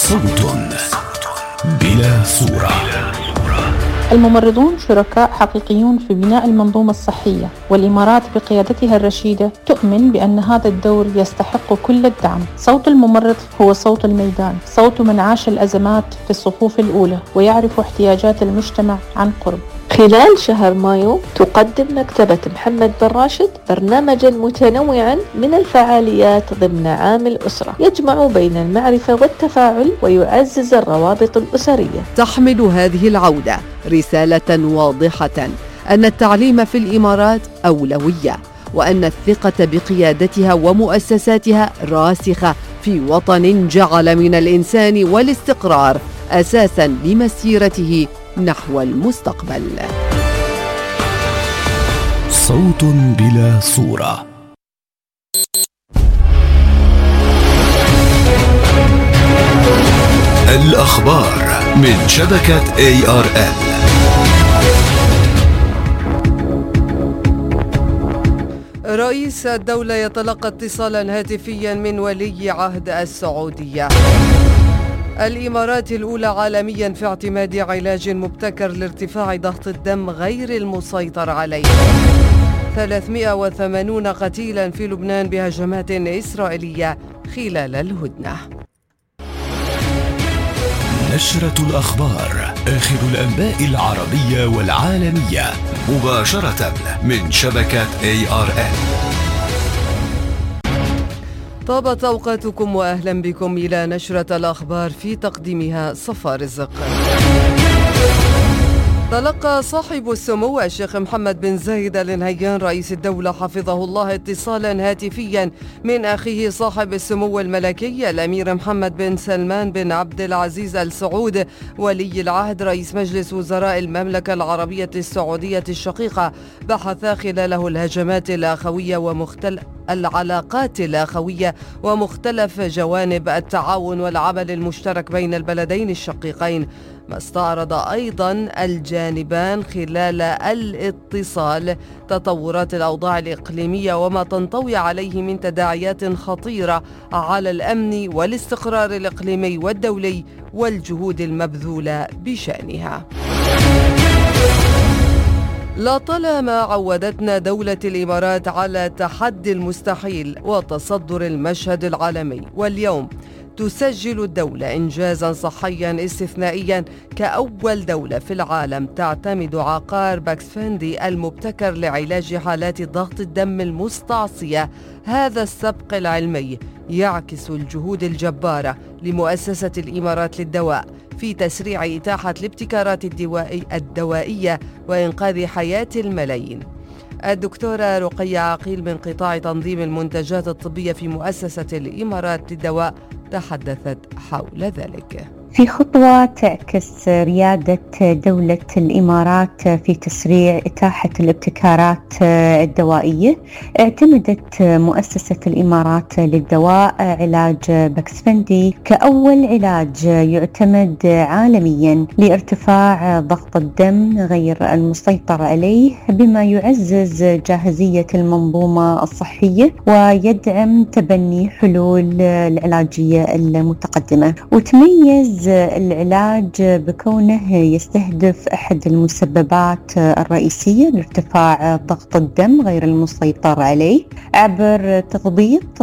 صوت بلا صورة. الممرضون شركاء حقيقيون في بناء المنظومة الصحية، والإمارات بقيادتها الرشيدة تؤمن بأن هذا الدور يستحق كل الدعم. صوت الممرض هو صوت الميدان، صوت من عاش الأزمات في الصفوف الأولى ويعرف احتياجات المجتمع عن قرب. خلال شهر مايو تقدم مكتبة محمد بن راشد برنامجا متنوعا من الفعاليات ضمن عام الأسرة، يجمع بين المعرفة والتفاعل ويعزز الروابط الأسرية. تحمل هذه العودة رسالة واضحة أن التعليم في الإمارات أولوية، وأن الثقة بقيادتها ومؤسساتها راسخة في وطن جعل من الإنسان والاستقرار أساساً لمسيرته نحو المستقبل. صوت بلا صورة. الأخبار من شبكة ARN. رئيس الدولة يتلقى اتصالا هاتفيا من ولي عهد السعودية. الإمارات الأولى عالميا في اعتماد علاج مبتكر لارتفاع ضغط الدم غير المسيطر عليه. 380 قتيلا في لبنان بهجمات إسرائيلية خلال الهدنة. نشرة الأخبار، آخر الأنباء العربية والعالمية مباشرة من شبكة ARN. طابت أوقاتكم وأهلا بكم إلى نشرة الأخبار، في تقديمها صفا رزق. تلقى صاحب السمو الشيخ محمد بن زايد آل نهيان رئيس الدولة حفظه الله اتصالا هاتفيا من أخيه صاحب السمو الملكي الأمير محمد بن سلمان بن عبد العزيز آل سعود ولي العهد رئيس مجلس وزراء المملكة العربية السعودية الشقيقة، بحث خلاله الهجمات الأخوية العلاقات الأخوية ومختلف جوانب التعاون والعمل المشترك بين البلدين الشقيقين، ما استعرض أيضا الجانبان خلال الاتصال تطورات الأوضاع الإقليمية وما تنطوي عليه من تداعيات خطيرة على الأمن والاستقرار الإقليمي والدولي والجهود المبذولة بشأنها. لطالما عودتنا دولة الإمارات على تحدي المستحيل وتصدر المشهد العالمي، واليوم تسجل الدولة إنجازاً صحياً استثنائياً كأول دولة في العالم تعتمد عقار باكسفندي المبتكر لعلاج حالات ضغط الدم المستعصية. هذا السبق العلمي يعكس الجهود الجبارة لمؤسسة الإمارات للدواء في تسريع إتاحة الابتكارات الدوائية وإنقاذ حياة الملايين. الدكتورة رقية عقيل من قطاع تنظيم المنتجات الطبية في مؤسسة الإمارات للدواء تحدثت حول ذلك. في خطوة تعكس ريادة دولة الإمارات في تسريع إتاحة الابتكارات الدوائية، اعتمدت مؤسسة الإمارات للدواء علاج باكسفندي كأول علاج يعتمد عالميا لارتفاع ضغط الدم غير المسيطر عليه، بما يعزز جاهزية المنظومة الصحية ويدعم تبني حلول العلاجية المتقدمة. وتميز العلاج بكونه يستهدف أحد المسببات الرئيسية لارتفاع ضغط الدم غير المسيطر عليه عبر تضبيط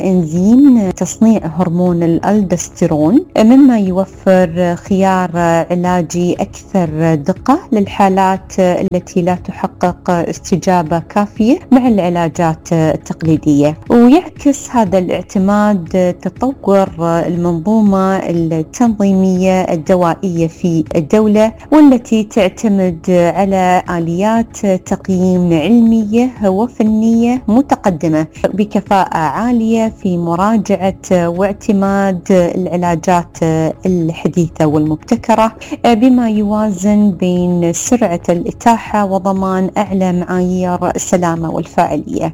إنزيم تصنيع هرمون الألدوستيرون، مما يوفر خيار علاجي أكثر دقة للحالات التي لا تحقق استجابة كافية مع العلاجات التقليدية. ويعكس هذا الاعتماد تطور المنظومة التنظيمية الدوائية في الدولة، والتي تعتمد على آليات تقييم علمية وفنية متقدمة بكفاءة عالية في مراجعة واعتماد العلاجات الحديثة والمبتكرة، بما يوازن بين سرعة الإتاحة وضمان أعلى معايير السلامة والفاعلية.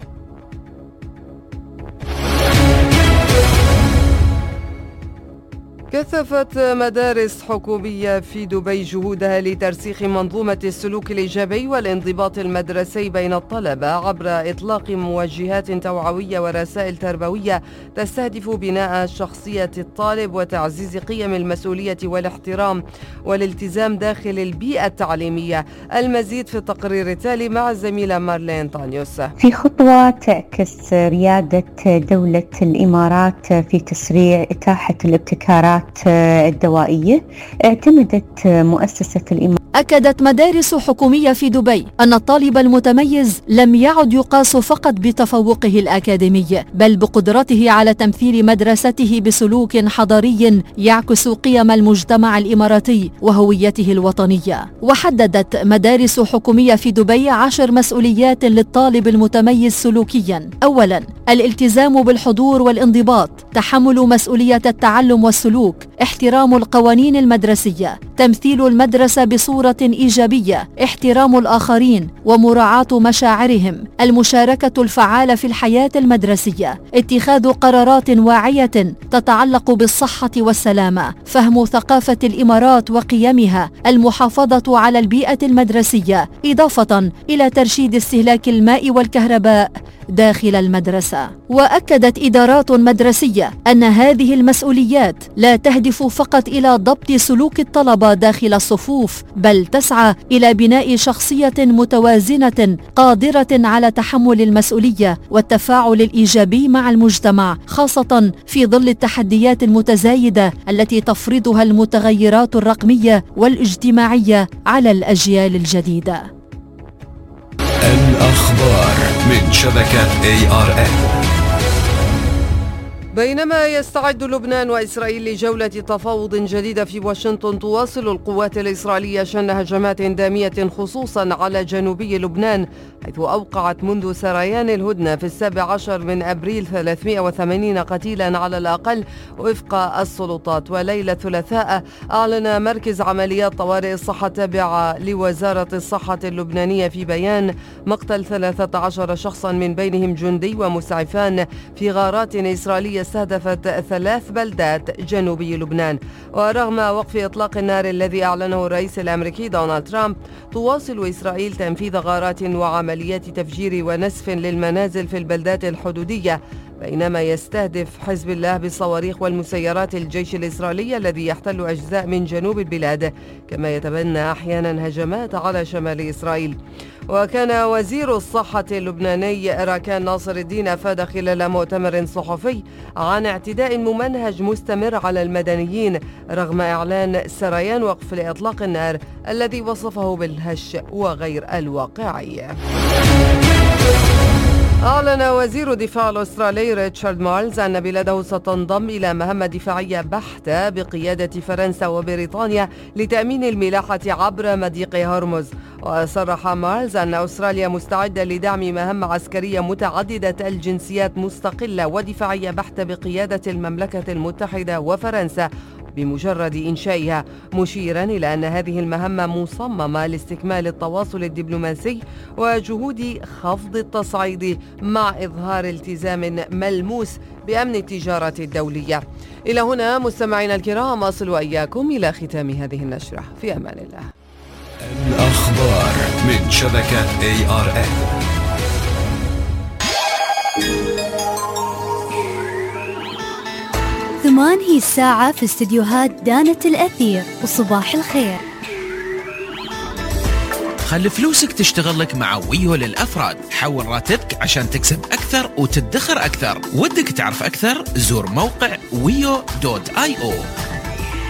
كثفت مدارس حكومية في دبي جهودها لترسيخ منظومة السلوك الإيجابي والانضباط المدرسي بين الطلبة عبر إطلاق موجهات توعوية ورسائل تربوية تستهدف بناء شخصية الطالب وتعزيز قيم المسؤولية والاحترام والالتزام داخل البيئة التعليمية. المزيد في التقرير التالي مع الزميلة مارلين طانيوس. في خطوة تعكس ريادة دولة الإمارات في تسريع إتاحة الابتكارات الدوائية، اعتمدت مؤسسة الإمارات. أكدت مدارس حكومية في دبي أن الطالب المتميز لم يعد يقاس فقط بتفوقه الأكاديمي، بل بقدرته على تمثيل مدرسته بسلوك حضاري يعكس قيم المجتمع الإماراتي وهويته الوطنية. وحددت مدارس حكومية في دبي 10 مسؤوليات للطالب المتميز سلوكيا. أولا، الالتزام بالحضور والانضباط، تحمل مسؤولية التعلم والسلوك، احترام القوانين المدرسية، تمثيل المدرسة بصورة إيجابية، احترام الآخرين ومراعاة مشاعرهم، المشاركة الفعالة في الحياة المدرسية، اتخاذ قرارات واعية تتعلق بالصحة والسلامة، فهم ثقافة الإمارات وقيمها، المحافظة على البيئة المدرسية، إضافة إلى ترشيد استهلاك الماء والكهرباء داخل المدرسة. وأكدت إدارات مدرسية أن هذه المسؤوليات لا تهدف فقط إلى ضبط سلوك الطلبة داخل الصفوف، بل تسعى إلى بناء شخصية متوازنة قادرة على تحمل المسؤولية والتفاعل الإيجابي مع المجتمع، خاصة في ظل التحديات المتزايدة التي تفرضها المتغيرات الرقمية والاجتماعية على الأجيال الجديدة. الأخبار من شبكة ARN. بينما يستعد لبنان وإسرائيل لجولة تفاوض جديدة في واشنطن، تواصل القوات الإسرائيلية شن هجمات دامية خصوصا على جنوبي لبنان، حيث أوقعت منذ سريان الهدنة في 17 من أبريل 380 قتيلا على الأقل وفق السلطات. وليلة الثلاثاء أعلن مركز عمليات طوارئ الصحة التابع لوزارة الصحة اللبنانية في بيان مقتل 13 شخصا من بينهم جندي ومسعفان في غارات إسرائيلية استهدفت 3 بلدات جنوبي لبنان. ورغم وقف إطلاق النار الذي أعلنه الرئيس الأمريكي دونالد ترامب، تواصل إسرائيل تنفيذ غارات وعمليات تفجير ونسف للمنازل في البلدات الحدودية، بينما يستهدف حزب الله بالصواريخ والمسيرات الجيش الإسرائيلي الذي يحتل أجزاء من جنوب البلاد، كما يتبنى أحيانا هجمات على شمال إسرائيل. وكان وزير الصحة اللبناني راكان ناصر الدين أفاد خلال مؤتمر صحفي عن اعتداء ممنهج مستمر على المدنيين رغم إعلان سريان وقف لإطلاق النار الذي وصفه بالهش وغير الواقعي. أعلن وزير الدفاع الأسترالي ريتشارد مارلز أن بلاده ستنضم إلى مهمة دفاعية بحتة بقيادة فرنسا وبريطانيا لتأمين الملاحة عبر مضيق هرمز. وصرح مارلز أن أستراليا مستعدة لدعم مهمة عسكرية متعددة الجنسيات مستقلة ودفاعية بحتة بقيادة المملكة المتحدة وفرنسا بمجرد إنشائها، مشيرا إلى أن هذه المهمة مصممة لاستكمال التواصل الدبلوماسي وجهود خفض التصعيد مع إظهار التزام ملموس بأمن التجارة الدولية. إلى هنا مستمعينا الكرام أصل وإياكم إلى ختام هذه النشرة، في أمان الله. الأخبار من شبكة ARN. ثمان هي الساعة في استديوهات دانة الأثير، وصباح الخير. خلي فلوسك تشتغل لك مع ويو للأفراد. حول راتبك عشان تكسب أكثر وتدخر أكثر. ودك تعرف أكثر؟ زور موقع wiyo.io.